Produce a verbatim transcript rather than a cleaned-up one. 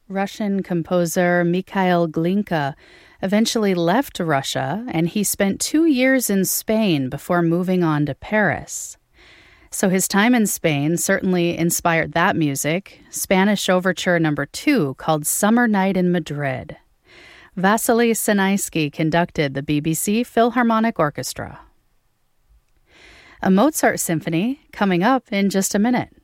Russian composer Mikhail Glinka eventually left Russia, and he spent two years in Spain before moving on to Paris. So his time in Spain certainly inspired that music, Spanish Overture Number two, called Summer Night in Madrid. Vasily Sinaisky conducted the B B C Philharmonic Orchestra. A Mozart symphony coming up in just a minute.